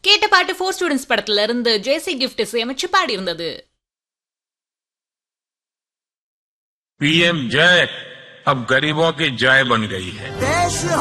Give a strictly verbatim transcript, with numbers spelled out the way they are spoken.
கேட்ட பாட்டு four students படத்துல இருந்து ஜேசி கிஃப்ட் இசையமைச்சு பாடியிருந்தது. पीएम जय अब गरीबों की जय बन गई है. देश